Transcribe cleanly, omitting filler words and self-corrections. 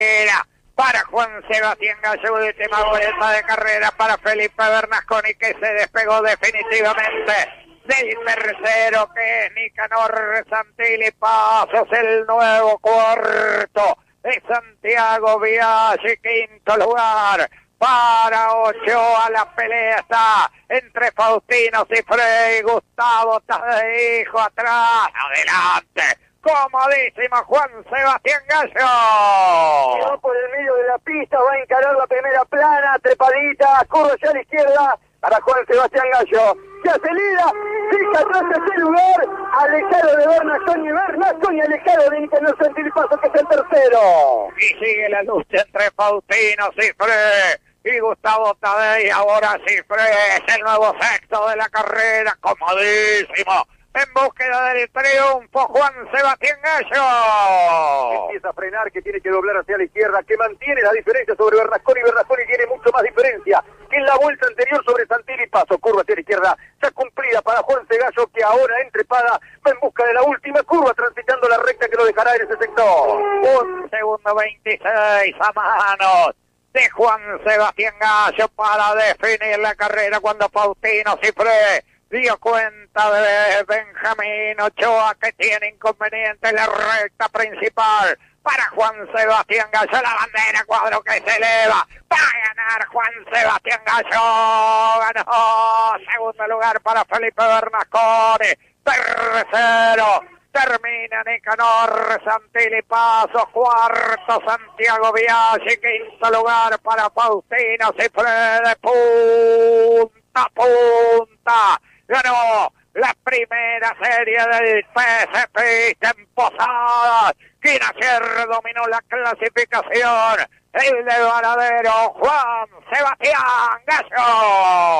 Para Juan Sebastián Gallo, última vuelta de carrera para Felipe Bernasconi, que se despegó definitivamente del tercero, que es Nicanor Santilli. Pasos el nuevo cuarto de Santiago Biaggi, quinto lugar para Ochoa. La pelea está entre Faustino Cifré y Gustavo Tadeijo atrás. Adelante, comodísimo Juan Sebastián Gallo. Va por el medio de la pista, va a encarar la primera plana, trepadita, curva hacia la izquierda para Juan Sebastián Gallo. Se acelera, deja atrás ese lugar, alejado de Bernasconi, alejado de Nicanor Santilli Paso, que es el tercero. Y sigue la lucha entre Faustino Cifré y Gustavo Tadei. Ahora Cifré es el nuevo sexto de la carrera, comodísimo. En búsqueda del triunfo, Juan Sebastián Gallo. Empieza a frenar, que tiene que doblar hacia la izquierda, que mantiene la diferencia sobre Bernasconi. Bernasconi tiene mucho más diferencia que en la vuelta anterior sobre Santilli Paso. Curva hacia la izquierda, ya cumplida para Juan Sebastián Gallo, que ahora entrepada va en busca de la última curva, transitando la recta que lo dejará en ese sector. 1:26 a manos de Juan Sebastián Gallo para definir la carrera, cuando Faustino Cifré dio cuenta de Benjamín Ochoa, que tiene inconveniente en la recta principal. Para Juan Sebastián Gallo, la bandera cuadro que se eleva. Va a ganar Juan Sebastián Gallo. Ganó. Segundo lugar para Felipe Bernasconi. Tercero termina Nicanor Santilli Paso. Cuarto Santiago Biaggi. Quinto lugar para Faustino Cifré. De punta a punta ganó la primera serie del PSP en Posadas. Quien ayer dominó la clasificación, el de Varadero, Juan Sebastián Gallo.